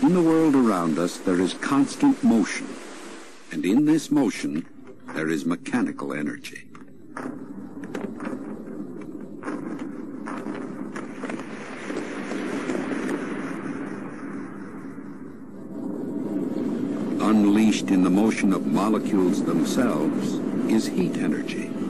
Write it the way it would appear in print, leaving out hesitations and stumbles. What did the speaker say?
In the world around us, there is constant motion, and in this motion, there is mechanical energy. Unleashed in the motion of molecules themselves is heat energy.